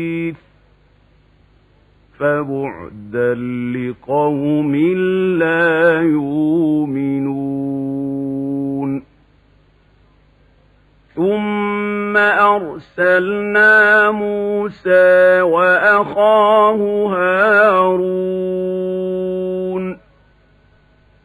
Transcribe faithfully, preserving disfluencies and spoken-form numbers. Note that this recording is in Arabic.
فبعدا لقوم لا يؤمنون. ثم أرسلنا موسى وأخاه